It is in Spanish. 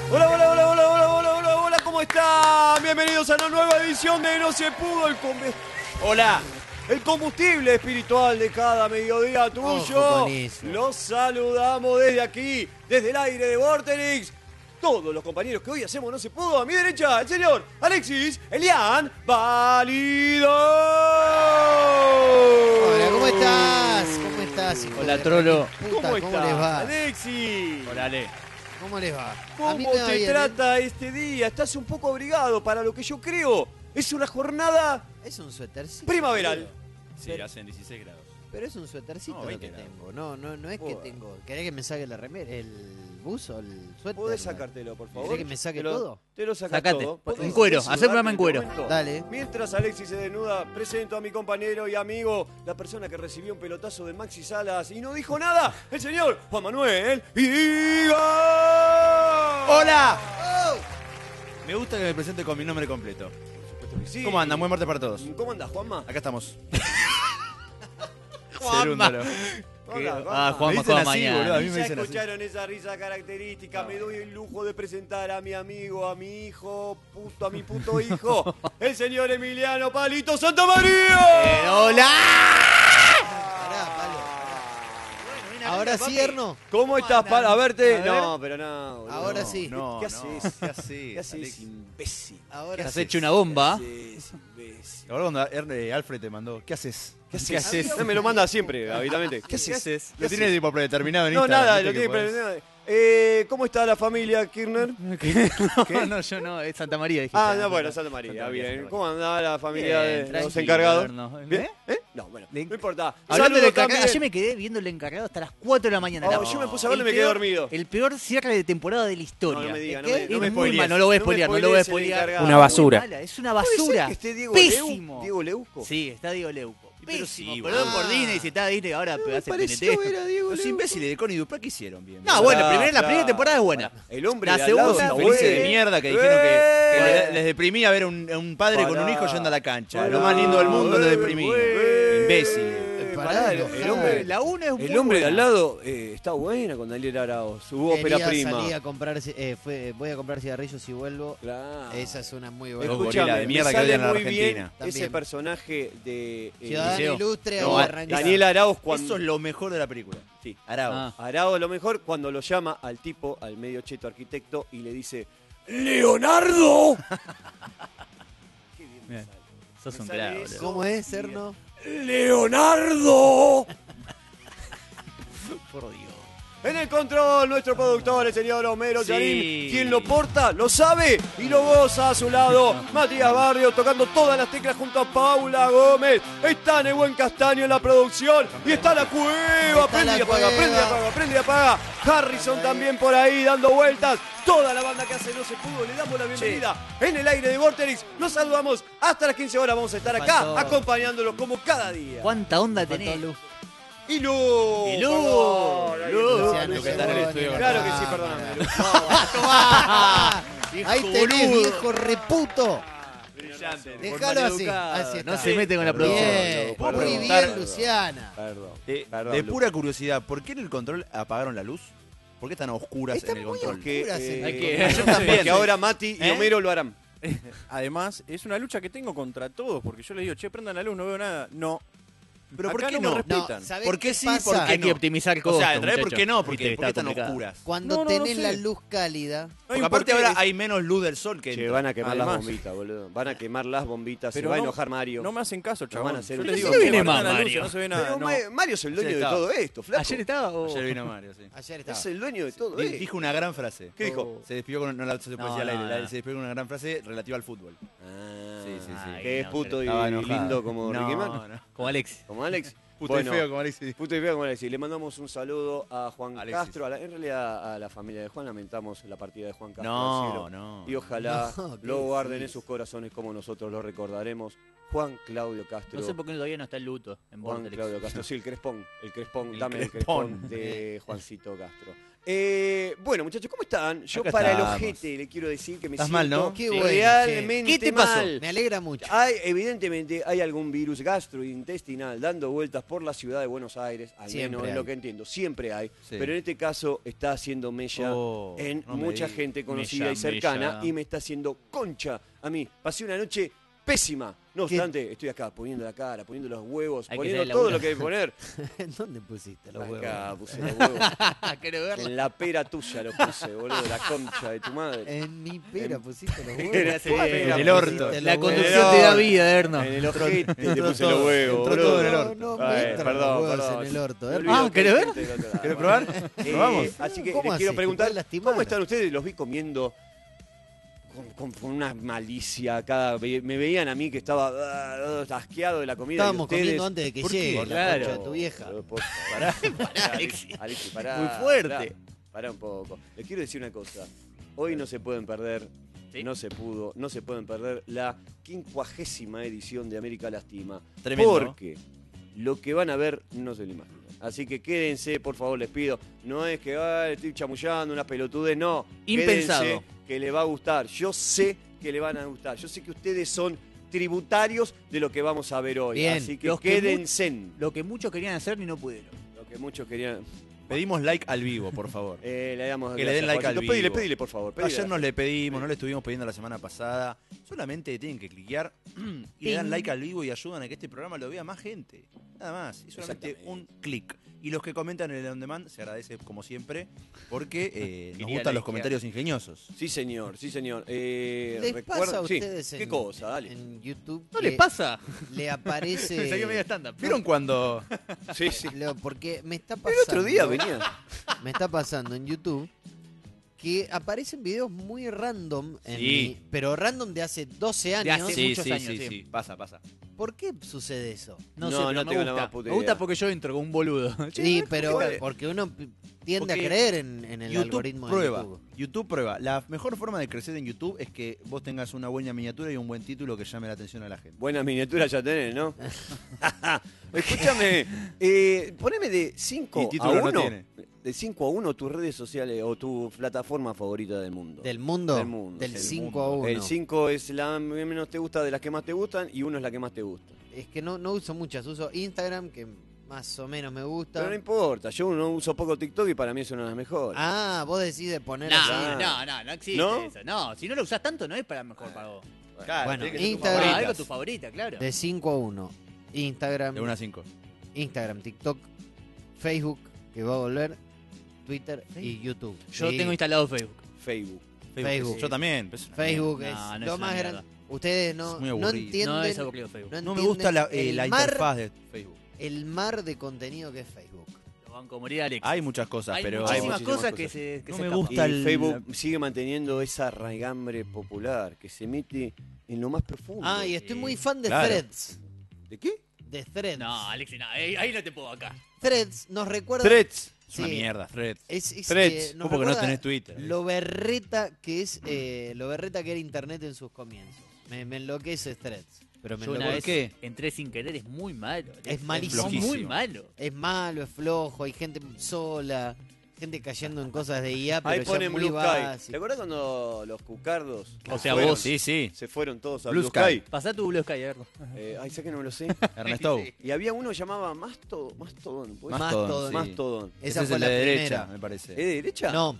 Hola, hola, hola, hola, hola, hola, hola, hola, ¿cómo están? Bienvenidos a una nueva edición de No Se Pudo, Hola. el combustible espiritual de cada mediodía tuyo. Ojo con eso. Los saludamos desde aquí, desde el aire de Vorterix. Todos los compañeros que hoy hacemos No Se Pudo. A mi derecha, el señor Alexis Elian Válido. Hola, ¿cómo estás? ¿Cómo estás, hijo Hola, de Trollo. puta? ¿Cómo ¿Cómo estás, les va? Alexis? Hola, Ale. ¿Cómo les va? A mí ¿Cómo me va te bien, trata este día? Estás un poco abrigado para lo que yo creo. Es una jornada Es un suétercito. primaveral. boludo. Sí, hacen 16 grados. Pero es un suétercito No, lo 20 que grados. tengo. No es que Joder. tengo. ¿Querés que me saque la remera? ¿El buzo? ¿El suéter? ¿Podés sacártelo, por favor? ¿Querés que me saque todo? Te lo sacás Sacate. todo. En ¿Podés cuero, desnudarte hacé un programa en este cuero. momento? Dale. Mientras Alexis se desnuda, presento a mi compañero y amigo, la persona que recibió un pelotazo de Maxi Salas y no dijo nada, el señor Juan Manuel Higa. ¡Hola! Me gusta que me presente con mi nombre completo. Por supuesto que sí. ¿Cómo andan? Buen martes para todos. ¿Cómo andás, Juanma? Acá estamos. Juanma. Cerúndalo. Hola, Ah, Juanma. Me Juanma, dicen juega así, mañana. boludo. A mí Y me ya dicen así. escucharon esa risa característica. Me doy el lujo de presentar a mi amigo, a mi hijo, a mi puto hijo, el señor Emiliano Palito Santamaría. ¡Hola! Pará, Palo. Ahora sí, Erno. ¿Cómo estás, Palo? A verte. A ver. No, pero no. boludo. Ahora sí. No, ¿Qué no. haces? ¿Qué haces? ¿Qué haces, Alex? imbécil? Ahora Has sí. hecho una bomba. ¿Qué haces, imbécil? Ahora cuando Alfred te mandó, ¿qué haces? ¿Qué haces? Me lo manda siempre, habitualmente. ¿Qué haces? Lo tiene tipo predeterminado en No, Instagram. nada, ¿viste lo que tiene podés? predeterminado. ¿Cómo está la familia Kirchner? No, no, yo no, es Santa María. dijiste. Ah, no, bueno, Santa María, Santa María, bien. Santa María. ¿Cómo anda la familia Bien, de los tranquilo, encargados? Erno. ¿Bien? ¿Eh? No, bueno, no importa. Hablando del Saludos encargado, también. ayer me quedé viendo el encargado hasta las 4 de la mañana. Oh, yo me puse a verlo y me quedé dormido. El peor cierre de temporada de la historia. No, no me diga, no ¿De me, qué? no me Es muy spoilees. mal, no lo voy a No me spoilear, no lo voy a spoilees el spoilear. encargado. Una basura. Muy mala, es una ¿Puede ser basura. que esté Diego Pésimo. Diego Leuco? Sí, está Diego Leuco. Pero Pésimo. sí, Perdón boludo. por Disney, si está Disney ahora Me hace pareció PNT. ver a Diego Los Leuco. imbéciles de Connie Duprat que hicieron bien. No, bueno, Pará, la primera pará. temporada es buena. El hombre La de al lado segunda, está infelices bueno. de mierda que dijeron que Eh. les deprimía ver un padre con un hijo Pará. yendo a la cancha. Pará. Lo más lindo del mundo lo deprimía. Imbécil. Pará, el hombre, La una es muy el hombre de al buena. lado está buena con Daniel Arauz, su ópera Quería prima. salir a comprar, voy a comprar cigarrillos y vuelvo. Claro. Esa es una muy buena. Los Escúchame, gorilas de mierda me que sale odian a la muy bien Argentina. ese También. personaje de Ciudadano Liceo. ilustre No, o arranca. Daniel Arauz cuando Eso es lo mejor de la película. sí. Arao. Ah. Arauz lo mejor cuando lo llama al tipo, al medio cheto arquitecto y le dice ¡Leonardo! Qué bien me Bien. sale. Sos Me un sale crack, eso. boludo. ¿Cómo es, Erno? ¡Leonardo! Por Dios. En el control, nuestro productor, el señor Homero Sí. Yarín. Quien lo porta, lo sabe y lo goza a su lado. Matías Barrio tocando todas las teclas junto a Paula Gómez. Está Nebuen Castaño en la producción. Y está la cueva. Está Prende y la apaga, cueva. prende y apaga, prende y apaga. Harrison también por ahí dando vueltas. Toda la banda que hace No Se Pudo. Le damos la bienvenida en el aire de Vorterix. Los saludamos hasta las 15 horas. Vamos a estar acá Faltó. acompañándolos como cada día. ¿Cuánta onda Faltó tenés? luz. Y Lu. Y Lu. Perdón. Lu. Luciano, Lo que está en el llegó, estudio. ni Claro que nada. sí, perdóname. Lu. Ahí Hijo tenés, boludo. viejo reputo. Brillante. Déjalo así. maleducado. Así está. No se mete con la producción. Bien, ¿Puedo muy preguntar? bien, Luciana. Perdón. De Lu. pura curiosidad, ¿por qué en el control apagaron la luz? ¿Por qué están a oscuras Está en el muy control? oscuro. Oscuras en el Hay que- yo también. Porque ahora Mati y ¿Eh? Homero lo harán. Además, es una lucha que tengo contra todos, porque yo les digo, che, prendan la luz, no veo nada. No. ¿Pero por Acá qué no no? me respetan. ¿sabés ¿Por qué qué sí? pasa? ¿Por qué Hay que no? optimizar O costos, sea, en realidad, ¿por muchacho. qué no? Viste Porque, que ¿por qué está están complicado. oscuras? Cuando No, no, tenés no la sé. luz cálida, No hay Porque un aparte porqué. ahora hay menos luz del sol que Che, entra. van a quemar las Además. bombitas, boludo. Van a quemar las bombitas. Se Pero va a no- enojar Mario. No me hacen caso, van a chabón. hacer Yo un les digo, desastre. che, viene prendan más, la luz, Mario. no se ve nada. Pero No. Mario es el dueño Sí, de estaba. todo esto, flaco. ¿Ayer estaba o...? Ayer vino Mario, sí. ayer estaba. Es el dueño de todo esto. Dijo una gran frase. ¿Qué dijo? Se despidió con, no se puede No, decir al aire, no. se despidió con una gran frase relativa al fútbol. Ah, Sí, sí, sí. Que es no, puto y Estaba enojado. lindo como Ricky Martin. No. Como Alex. Como Alex. Puto Bueno, y feo como Alexis. Puto y feo como Alexis. Le mandamos un saludo a Juan Alexis. Castro, en realidad a la familia de Juan. Lamentamos la partida de Juan Castro al No, cielo. no. Y ojalá No, ¿qué lo guarden en decís? sus corazones como nosotros lo recordaremos. Juan Claudio Castro. No sé por qué todavía no está el luto en Juan Vortex. Claudio Castro, sí, el Crespón, El dame el Crespón. Crespón de Juancito Castro. Bueno, muchachos, ¿cómo están? Yo Acá para estamos. el ojete le quiero decir que me Estás siento mal, ¿no? Qué bueno, realmente che. ¿Qué te pasó? mal. Me alegra mucho. Evidentemente hay algún virus gastrointestinal dando vueltas por la ciudad de Buenos Aires, al Siempre menos es hay. lo que entiendo, siempre hay, Sí. pero en este caso está haciendo mella Oh, en no me mucha digas. gente conocida Mella, y cercana mella. y me está haciendo concha a mí. Pasé una noche pésima. No ¿Qué? obstante, estoy acá poniendo la cara, poniendo los huevos, Hay que poniendo hacer el todo laburo. lo que hay que poner. ¿Dónde pusiste los huevos? Acá puse los huevos. Quiero verlo. En la pera tuya lo puse, boludo, la concha de tu madre. En mi pera pusiste los En huevos. la pera En el pusiste orto. los La huevos. conducción te da vida, Erno. En el ojete te entró puse todo, los huevos, entró boludo. todo en el orto. No, Ay, me entran perdón, los huevos perdón. en el orto. Me ¿eh? olvido que ¿querés hay ver? gente del otro lado. ¿Querés probar? ¿Probamos? Así que ¿Cómo les quiero así? preguntar, ¿Te puedes lastimar? ¿cómo están ustedes? Los vi comiendo con una malicia. Me veían a mí que estaba asqueado de la comida. Estábamos y ustedes, comiendo antes de que ¿por qué? llegue la Claro. concha de tu vieja. Pará, Alexi, pará. Muy fuerte. Pará un poco. Les quiero decir una cosa. Hoy no se pueden perder, ¿Sí? no se pueden perder la 50ª edición de América Lastima. Tremendo. Porque lo que van a ver no se lo imaginan. Así que quédense, por favor, les pido. No es que estoy chamullando una pelotudez, no. Impensado. Quédense, que le va a gustar. Yo sé que le van a gustar. Yo sé que ustedes son tributarios de lo que vamos a ver hoy. Bien. Así que Los que quédense. Lo que muchos querían hacer y no pudieron. Lo que muchos querían. Pedimos like al vivo, por favor. Le damos Que le den gracias, like al Juancito. vivo. Pedile, por favor. pedile. Ayer nos le pedimos, no le estuvimos pidiendo la semana pasada. Solamente tienen que cliquear y le dan like al vivo y ayudan a que este programa lo vea más gente. Nada más. Es solamente Exactamente. un clic. Y los que comentan en el on demand se agradece como siempre porque nos Quería gustan los likear. comentarios ingeniosos. Sí, señor, sí, señor. ¿Les recuerda- pasa a sí. ustedes ¿Qué cosa? Dale. en YouTube? ¿No que le pasa? Le aparece... Me salió medio stand-up. ¿Vieron cuando Sí, sí. Porque me está El pasando... otro día venía. Me está pasando en YouTube que aparecen videos muy random, Sí. pero random de hace 12 años. hace Sí, muchos años, sí. Pasa. ¿Por qué sucede eso? No, No, sé, no pero tengo me la más gusta. puta Me gusta idea. porque yo entro como un boludo. Sí, pero qué? porque uno tiende Porque a creer en el YouTube algoritmo prueba. de YouTube. YouTube prueba. La mejor forma de crecer en YouTube es que vos tengas una buena miniatura y un buen título que llame la atención a la gente. Buenas miniaturas ya tenés, ¿no? Escúchame, poneme de 5 Y a título no 1. tiene. De 5 a 1 tus redes sociales o tu plataforma favorita del mundo. Del mundo, Del mundo, del del 5 a 1. El 5 es la que menos te gusta de las que más te gustan y 1 es la que más te gusta. Es que no uso muchas, uso Instagram, que más o menos me gusta. Pero no importa, yo no uso poco TikTok y para mí es una de las mejores. Ah, vos decís de poner No, así. no existe ¿No? eso. No, si no lo usás tanto no es para mejor para vos. Claro, Bueno, tiene que ser tu Instagram- favorita. Algo tu favorita, claro. De 5 a 1. Instagram, De 1 a 5. Instagram, TikTok, Facebook, que va a volver, Twitter y YouTube. Yo Sí, tengo instalado Facebook. Facebook. Facebook. Yo también. pues, Facebook No, es no es lo una más mierda. grande. Ustedes no, Es muy no aburrido. entienden, No es aburrido Facebook. no me gusta la entienden el mar, interfaz de Facebook. el mar de contenido que es Facebook. Lo banco a morir, Alex. Hay muchas cosas, Hay pero muchísimas muchísimas cosas cosas. que se No se me escapan. gusta Y el- Facebook sigue manteniendo esa raigambre popular que se mete en lo más profundo. Ah, y estoy muy fan de Claro. Threads. ¿De qué? De Threads. No, Alex, no, ahí no te puedo acá. Threads nos recuerda... Threads. Es una Sí. mierda, Thread. Es Threads. nos Vos porque no recuerda tenés Twitter. Lo berreta que es, lo berreta que era internet en sus comienzos. Me enloquece Threads. Pero me Yo una enloquece. vez entré sin querer, es muy malo. Alex. Es malísimo. flojísimo. muy malo. Es malo, es flojo, hay gente sola, gente cayendo en cosas de IA, pero Ahí ya ponen muy Blue Sky. básico. ¿Te acuerdas cuando los cucardos O sea, fueron- vos. Sí, sí. se fueron todos a Blue Blue, Sky. Sky? Pasá tu Blue Sky, a verlo. Ay, sé que no me lo sé. Ernesto. Y había uno que llamaba Mastodon. ¿puede ser? Mastodon, sí. Mastodon. Esa Ese fue es la el de primera. derecha, me parece. ¿Es de derecha? No,